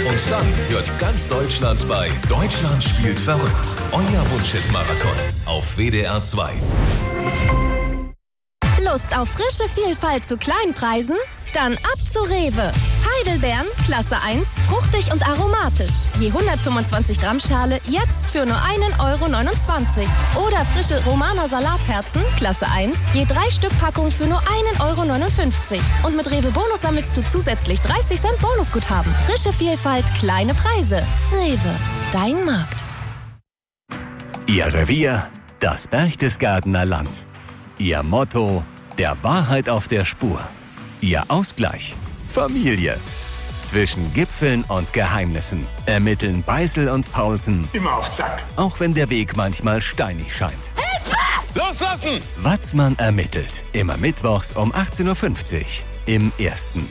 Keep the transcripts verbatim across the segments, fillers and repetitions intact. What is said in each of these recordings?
Und dann hört's ganz Deutschland bei Deutschland spielt verrückt. Euer Wunschhit-Marathon auf W D R zwei. Lust auf frische Vielfalt zu Kleinpreisen? Dann ab zu Rewe. Heidelbeeren, Klasse eins, fruchtig und aromatisch. Je hundertfünfundzwanzig Gramm Schale jetzt für nur einen Euro neunundzwanzig. Oder frische Romaner Salatherzen, Klasse eins, je drei Stück Packung für nur einen Euro neunundfünfzig. Und mit Rewe Bonus sammelst du zusätzlich dreißig Cent Bonusguthaben. Frische Vielfalt, kleine Preise. Rewe, dein Markt. Ihr Revier, das Berchtesgadener Land. Ihr Motto, der Wahrheit auf der Spur. Ihr Ausgleich, Familie. Zwischen Gipfeln und Geheimnissen ermitteln Beißel und Paulsen. Immer auf Zack. Auch wenn der Weg manchmal steinig scheint. Hilfe! Loslassen! Watzmann ermittelt. Immer mittwochs um achtzehn Uhr fünfzig im Ersten.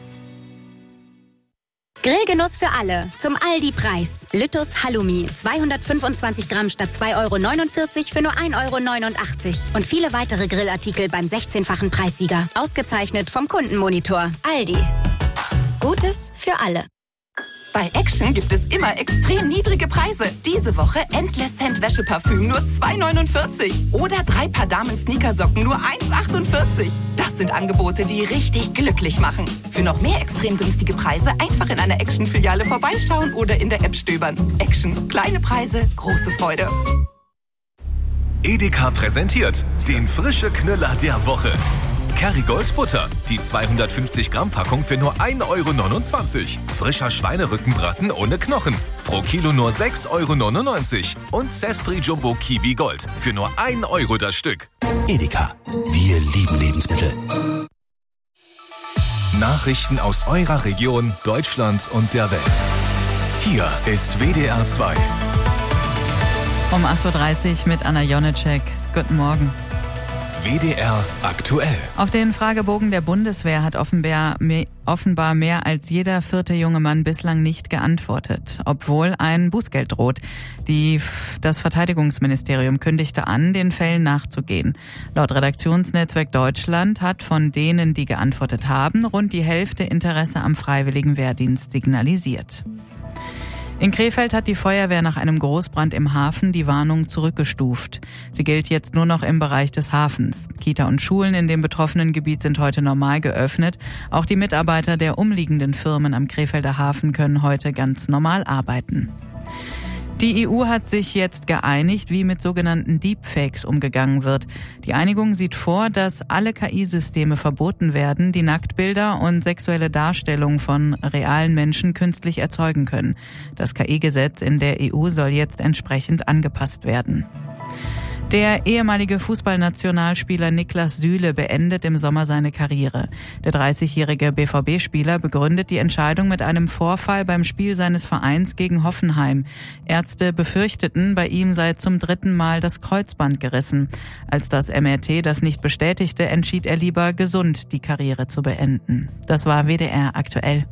Grillgenuss für alle. Zum Aldi-Preis. Lüttus Halloumi. zweihundertfünfundzwanzig Gramm statt zwei Euro neunundvierzig für nur ein Euro neunundachtzig. Und viele weitere Grillartikel beim sechzehnfachen Preissieger. Ausgezeichnet vom Kundenmonitor. Aldi. Gutes für alle. Bei Action gibt es immer extrem niedrige Preise. Diese Woche Endless Scent Wäscheparfüm nur zwei Euro neunundvierzig. Oder drei Paar Damen-Sneakersocken nur eins Euro achtundvierzig. Das sind Angebote, die richtig glücklich machen. Für noch mehr extrem günstige Preise einfach in einer Action-Filiale vorbeischauen oder in der App stöbern. Action. Kleine Preise, große Freude. Edeka präsentiert den frische Knüller der Woche. Kerrygold Butter, die zweihundertfünfzig Gramm Packung für nur ein Euro neunundzwanzig. Frischer Schweinerückenbraten ohne Knochen, pro Kilo nur sechs Euro neunundneunzig. Und Zespri Jumbo Kiwi Gold für nur ein Euro das Stück. Edeka, wir lieben Lebensmittel. Nachrichten aus eurer Region, Deutschland und der Welt. Hier ist W D R zwei. Um acht Uhr dreißig mit Anna Jonitschek. Guten Morgen. W D R aktuell. Auf den Fragebogen der Bundeswehr hat offenbar mehr, offenbar mehr als jeder vierte junge Mann bislang nicht geantwortet, obwohl ein Bußgeld droht. Die, das Verteidigungsministerium kündigte an, den Fällen nachzugehen. Laut Redaktionsnetzwerk Deutschland hat von denen, die geantwortet haben, rund die Hälfte Interesse am freiwilligen Wehrdienst signalisiert. In Krefeld hat die Feuerwehr nach einem Großbrand im Hafen die Warnung zurückgestuft. Sie gilt jetzt nur noch im Bereich des Hafens. Kita und Schulen in dem betroffenen Gebiet sind heute normal geöffnet. Auch die Mitarbeiter der umliegenden Firmen am Krefelder Hafen können heute ganz normal arbeiten. Die E U hat sich jetzt geeinigt, wie mit sogenannten Deepfakes umgegangen wird. Die Einigung sieht vor, dass alle K I-Systeme verboten werden, die Nacktbilder und sexuelle Darstellungen von realen Menschen künstlich erzeugen können. Das K I-Gesetz in der E U soll jetzt entsprechend angepasst werden. Der ehemalige Fußballnationalspieler Niklas Süle beendet im Sommer seine Karriere. Der dreißigjährige B V B-Spieler begründet die Entscheidung mit einem Vorfall beim Spiel seines Vereins gegen Hoffenheim. Ärzte befürchteten, bei ihm sei zum dritten Mal das Kreuzband gerissen. Als das M R T das nicht bestätigte, entschied er lieber, gesund die Karriere zu beenden. Das war W D R aktuell.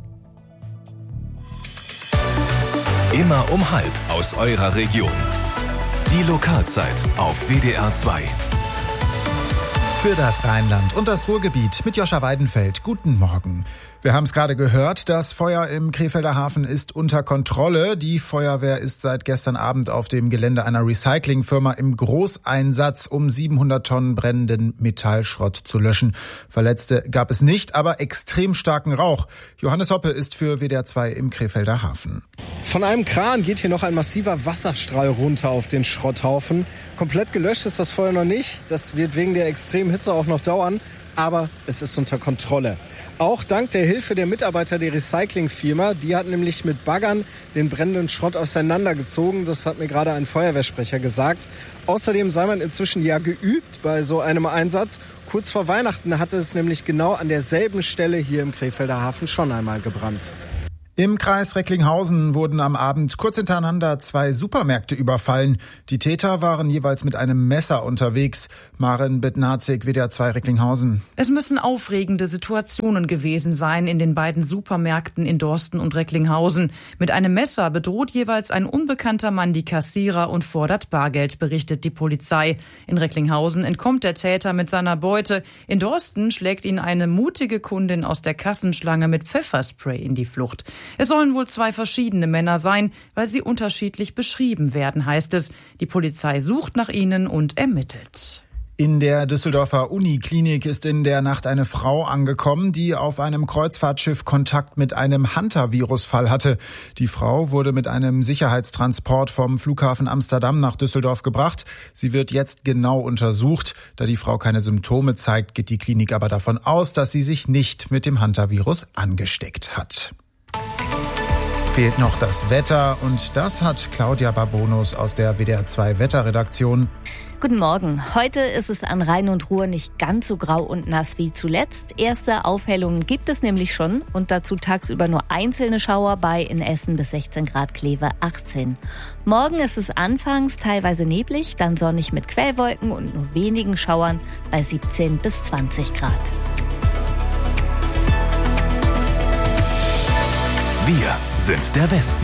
Immer um halb aus eurer Region. Die Lokalzeit auf W D R zwei. Für das Rheinland und das Ruhrgebiet mit Joscha Weidenfeld. Guten Morgen. Wir haben es gerade gehört, das Feuer im Krefelder Hafen ist unter Kontrolle. Die Feuerwehr ist seit gestern Abend auf dem Gelände einer Recyclingfirma im Großeinsatz, um siebenhundert Tonnen brennenden Metallschrott zu löschen. Verletzte gab es nicht, aber extrem starken Rauch. Johannes Hoppe ist für W D R zwei im Krefelder Hafen. Von einem Kran geht hier noch ein massiver Wasserstrahl runter auf den Schrotthaufen. Komplett gelöscht ist das Feuer noch nicht. Das wird wegen der extremen Hitze auch noch dauern. Aber es ist unter Kontrolle. Auch dank der Hilfe der Mitarbeiter der Recyclingfirma. Die hat nämlich mit Baggern den brennenden Schrott auseinandergezogen. Das hat mir gerade ein Feuerwehrsprecher gesagt. Außerdem sei man inzwischen ja geübt bei so einem Einsatz. Kurz vor Weihnachten hatte es nämlich genau an derselben Stelle hier im Krefelder Hafen schon einmal gebrannt. Im Kreis Recklinghausen wurden am Abend kurz hintereinander zwei Supermärkte überfallen. Die Täter waren jeweils mit einem Messer unterwegs. Maren Bednarczyk, W D R zwei Recklinghausen. Es müssen aufregende Situationen gewesen sein in den beiden Supermärkten in Dorsten und Recklinghausen. Mit einem Messer bedroht jeweils ein unbekannter Mann die Kassierer und fordert Bargeld, berichtet die Polizei. In Recklinghausen entkommt der Täter mit seiner Beute. In Dorsten schlägt ihn eine mutige Kundin aus der Kassenschlange mit Pfefferspray in die Flucht. Es sollen wohl zwei verschiedene Männer sein, weil sie unterschiedlich beschrieben werden, heißt es. Die Polizei sucht nach ihnen und ermittelt. In der Düsseldorfer Uniklinik ist in der Nacht eine Frau angekommen, die auf einem Kreuzfahrtschiff Kontakt mit einem Hunter-Virus-Fall hatte. Die Frau wurde mit einem Sicherheitstransport vom Flughafen Amsterdam nach Düsseldorf gebracht. Sie wird jetzt genau untersucht. Da die Frau keine Symptome zeigt, geht die Klinik aber davon aus, dass sie sich nicht mit dem Hunter-Virus angesteckt hat. Fehlt noch das Wetter und das hat Claudia Babonus aus der W D R zwei Wetterredaktion. Guten Morgen. Heute ist es an Rhein und Ruhr nicht ganz so grau und nass wie zuletzt. Erste Aufhellungen gibt es nämlich schon und dazu tagsüber nur einzelne Schauer bei in Essen bis sechzehn Grad, Kleve achtzehn. Morgen ist es anfangs teilweise neblig, dann sonnig mit Quellwolken und nur wenigen Schauern bei siebzehn bis zwanzig Grad. Wir sind der Westen.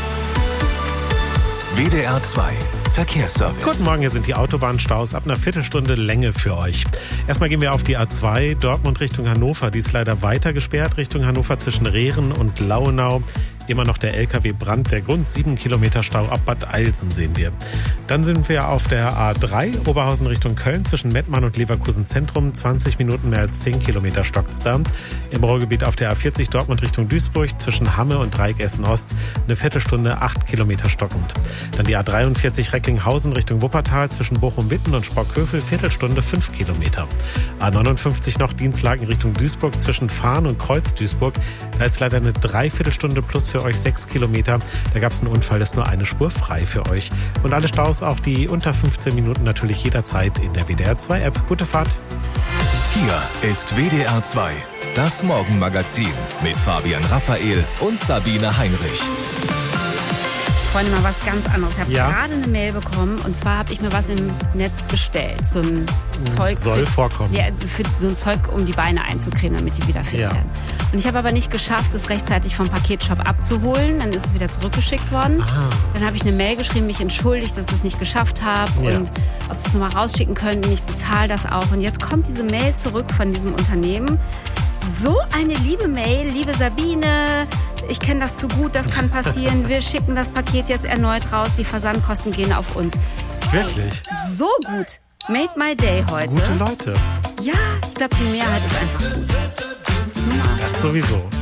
W D R zwei Verkehrsservice. Guten Morgen, hier sind die Autobahnstaus ab einer Viertelstunde Länge für euch. Erstmal gehen wir auf die A zwei, Dortmund Richtung Hannover. Die ist leider weiter gesperrt, Richtung Hannover zwischen Rehren und Lauenau. Immer noch der L K W-Brand. Der Grund, sieben Kilometer Stau ab Bad Eilsen sehen wir. Dann sind wir auf der A drei, Oberhausen Richtung Köln, zwischen Mettmann und Leverkusen Zentrum. zwanzig Minuten, mehr als zehn Kilometer stockt's da. Im Ruhrgebiet auf der A vierzig, Dortmund Richtung Duisburg, zwischen Hamme und Dreieck Essen-Ost. Eine Viertelstunde, acht Kilometer stockend. Dann die A dreiundvierzig, Recklinghausen Richtung Wuppertal, zwischen Bochum-Witten und Sprockhövel, Viertelstunde, fünf Kilometer. A neunundfünfzig noch, Dienstlaken Richtung Duisburg, zwischen Fahn und Kreuz-Duisburg. Da ist leider eine Dreiviertelstunde plus für euch sechs Kilometer. Da gab es einen Unfall, ist nur eine Spur frei für euch. Und alle Staus, auch die unter fünfzehn Minuten, natürlich jederzeit in der W D R zwei App. Gute Fahrt. Hier ist W D R zwei, das Morgenmagazin mit Fabian Raphael und Sabine Heinrich. Freunde, mal was ganz anderes. Ich habe Ja. gerade eine Mail bekommen und zwar habe ich mir was im Netz bestellt. So ein Zeug. Soll für, vorkommen. Ja, für so ein Zeug, um die Beine einzucremen, damit die wieder fit Ja. werden. Und ich habe aber nicht geschafft, es rechtzeitig vom Paketshop abzuholen. Dann ist es wieder zurückgeschickt worden. Ah. Dann habe ich eine Mail geschrieben, mich entschuldigt, dass ich es nicht geschafft habe Ja. und ob sie es nochmal rausschicken könnten. Ich bezahle das auch. Und jetzt kommt diese Mail zurück von diesem Unternehmen. So eine liebe Mail, liebe Sabine, ich kenne das zu gut, das kann passieren. Wir schicken das Paket jetzt erneut raus, die Versandkosten gehen auf uns. Wirklich? So gut. Made my day heute. Gute Leute. Ja, ich glaube, die Mehrheit ist einfach gut. Das ist nur Das sowieso.